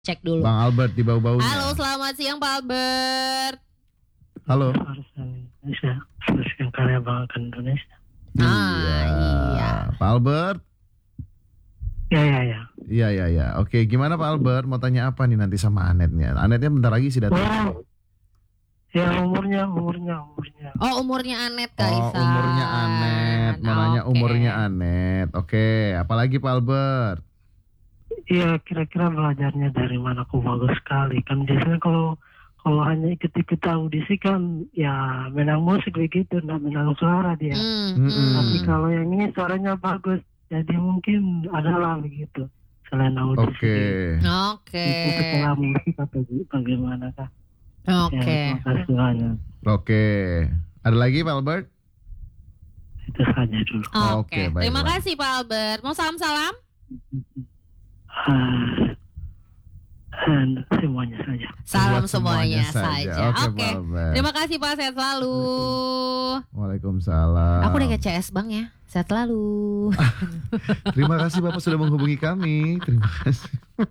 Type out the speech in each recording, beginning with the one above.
Cek dulu. Bang Albert di bau-baunya. Halo, selamat siang Pak Albert. Halo. Indonesia, yang karya banggakan Indonesia. Iya. Pak Albert. Ya. Iya. Oke, gimana Pak Albert? Mau tanya apa nih nanti sama Anetnya? Anetnya bentar lagi sih datang. Wow. Ya umurnya. Oh, umurnya Anet Kaisa. Oh, umurnya Anet. Mau nanya umurnya Anet. Oke, apalagi Pak Albert? Iya, kira-kira belajarnya dari mana kok bagus sekali. Kan biasanya kalau hanya ikut-ikut audisi kan ya menang musik begitu, nggak menang suara dia. Tapi kalau yang ini suaranya bagus, jadi mungkin adalah begitu selain audisi. Oke. Itu setelah musik atau bagaimana kah? Oke. Ya, terima kasih banyak. Oke. Ada lagi Pak Albert? Itu saja dulu. Oke. Baik, Terima baik. kasih Pak Albert. Mau salam-salam? Semuanya saja. Salam Buat semuanya semuanya saja. saja. Oke, Oke. Pak Albert. Terima kasih Pak, sehat selalu. Waalaikumsalam. Aku udah kayak CS Bang ya. Sehat selalu. Terima kasih Bapak sudah menghubungi kami. Terima kasih.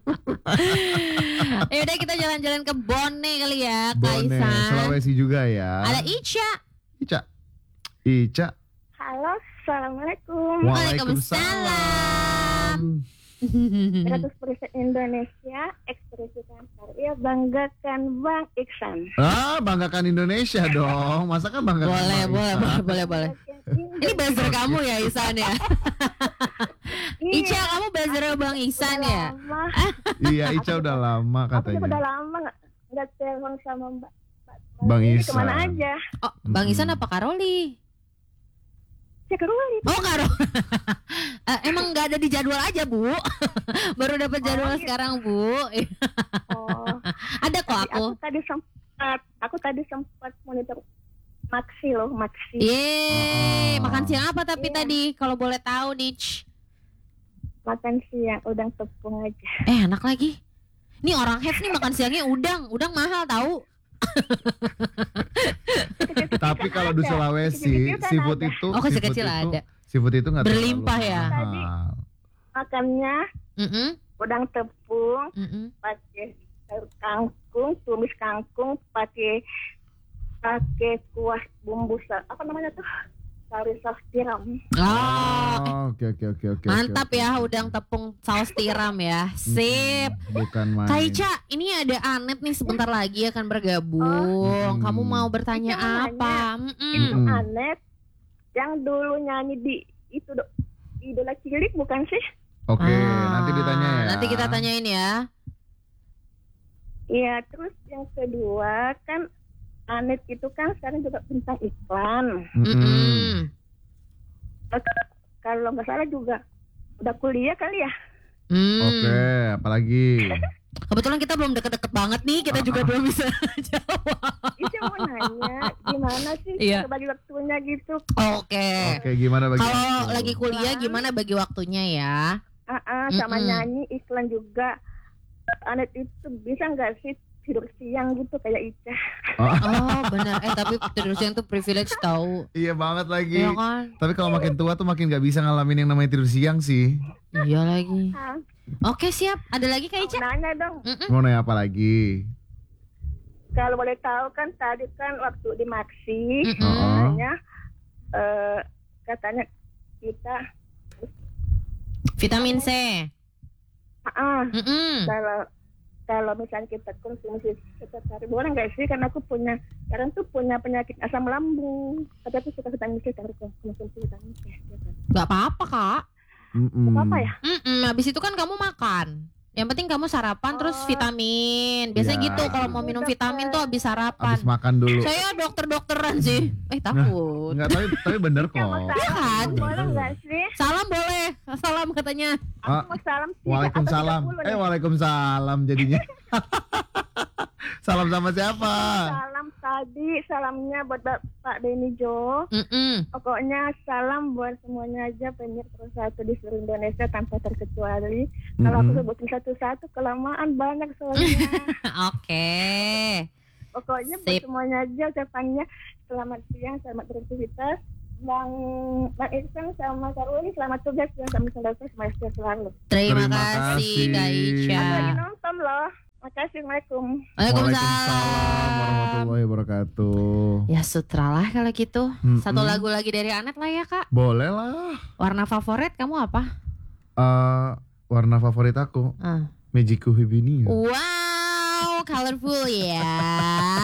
Ya udah kita jalan-jalan ke Bone kali ya, Bone, Kaisa. Sulawesi juga ya. Ada Ica. Ica. Halo, assalamualaikum. Waalaikumsalam. 100% Indonesia, ekspresikan karya, banggakan Bang Iksan. Banggakan Indonesia dong. Masa kan banggakan Boleh. Ini buzzer kamu ya Isan ya. Ica, kamu buzzer Bang Isan ya. Lama. Iya, Ica udah lama Aku juga udah katanya. lama nggak telepon sama Bang Ini Iksan. Kemana aja? Oh, Bang Isan apa Karoli? Cek Ruli. Oh, Karoli. Emang nggak ada di jadwal aja, Bu. Baru dapat jadwal gitu. sekarang, Bu. Oh. Ada kok aku. Aku tadi sempat monitor Maxi. Yeay, Oh. makan siang apa tapi Iya. tadi kalau boleh tahu nih? Makan siang udang tepung aja. Enak lagi. Nih orang have nih makan siangnya udang mahal tahu. Tapi kalau di Sulawesi, Kecil-kecil kan seafood ada. itu, Oh, kecil-kecil ada. Seafood itu nggak Berlimpah terlalu ya? mahal. Makannya udang tepung, pakai sayur kangkung, tumis kangkung, pakai kuah bumbu apa namanya tuh, saus tiram. Oh, Oke. mantap oke. ya udang tepung saus tiram ya. Sip. Bukan main. Kak Ica, ini ada Anet nih sebentar lagi akan bergabung. Kamu mau bertanya Ica mau apa? Itu Anet yang dulu nyanyi di itu Idola Cilik bukan sih? Oke, nanti ditanya ya. Nanti kita tanyain ya. Iya, terus yang kedua kan Anet itu kan sekarang juga bintang iklan. Kalau nggak salah juga udah kuliah kali ya. Oke, apalagi? Kebetulan kita belum deket-deket banget nih, kita juga belum bisa jawab. Itu mau nanya gimana sih Iya. bagi waktunya gitu. Oke. Oke, gimana bagi? Kalau aku? lagi kuliah gimana bagi waktunya ya? Sama nyanyi iklan juga. Anet itu bisa nggak sih tidur siang gitu kayak Ica? Oh benar. Tapi tidur siang tuh privilege tahu. Iya banget lagi. Iya kan? Tapi kalau makin tua tuh makin nggak bisa ngalamin yang namanya tidur siang sih. Iya lagi. Ah, Oke siap. Ada lagi Kak Ica? nanya dong. Mau nanya apa lagi? Kalau boleh tahu kan tadi kan waktu di Maxi Oh. katanya kita Vitamin C. kalau misalnya kita konsumsi setiap hari boleh nggak sih? Karena aku sekarang tuh punya penyakit asam lambung. Tapi aku suka vitamin C, harus konsumsi vitamin C. Gak apa-apa Kak. Apa ya? Habis itu kan kamu makan. Yang penting kamu sarapan terus vitamin. Biasanya Ya. gitu kalau mau minum vitamin tuh habis sarapan. Habis makan dulu. Saya dokter-dokteran sih. Takut. Enggak, tapi bener kok. Iya kan? Boleh nggak sih? Salam boleh. Salam katanya. Aku mau salam sih. Waalaikumsalam. Waalaikumsalam jadinya. Salam sama siapa? Salam tadi, salamnya buat Pak Denny Jo. Pokoknya salam buat semuanya aja penyiar satu di seluruh Indonesia tanpa terkecuali. Kalau aku sebutin satu-satu kelamaan banyak soalnya. Oke. Pokoknya buat semuanya aja ucapannya selamat siang, selamat beraktivitas. Bang Iksan sama Kak Ruli, selamat tugas dan sampai selesai semester selalu. Terima kasih Kak Ica. Aku lagi nonton loh. Makasih, Assalamualaikum. Waalaikumsalam warahmatullahi wabarakatuh. Ya sutra lah kalau gitu. Satu lagu lagi dari Anet lah ya Kak. Boleh lah. Warna favorit kamu apa? Warna favorit aku Magiku Hibini. Wow, colorful ya.